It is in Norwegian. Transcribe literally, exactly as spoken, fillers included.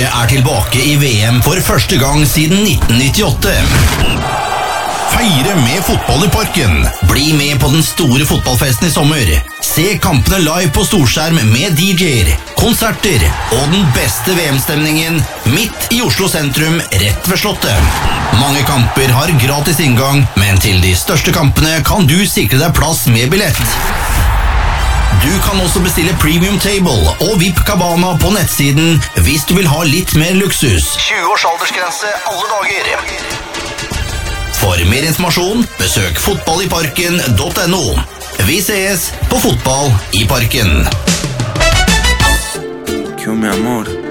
Norge er tilbake i V M for første gang siden nitten nittiåtte. Feire med fotball i parken. Bli med på den store fotballfesten i sommer. Se kampene live på storskjerm med D J-er, konserter og den beste V M-stemningen midt i Oslo sentrum, rett ved Slottet. Mange kamper har gratis inngang, men til de største kampene kan du sikre deg plass med billett. Du kan også bestille Premium Table og V I P Cabana på nettsiden hvis du vil ha litt mer luksus. tjue års aldersgrense alle dager. For mer informasjon, besøk fotballiparken punktum no. Vi ses på Fotball i Parken. Que mi amor